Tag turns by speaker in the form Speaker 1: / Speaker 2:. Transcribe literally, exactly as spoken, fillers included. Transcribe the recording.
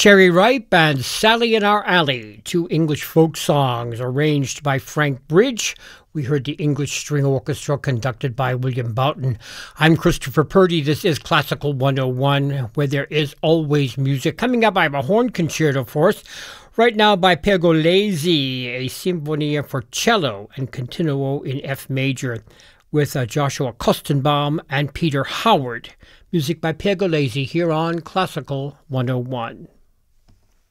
Speaker 1: Cherry Ripe and Sally in Our Alley, two English folk songs arranged by Frank Bridge. We heard the English String Orchestra conducted by William Boughton. I'm Christopher Purdy. This is Classical one oh one, where there is always music. Coming up, I have a horn concerto for us. Right now by Pergolesi, a Sinfonia for cello and continuo in F major with uh, Joshua Kostenbaum and Peter Howard. Music by Pergolesi here on Classical one oh one.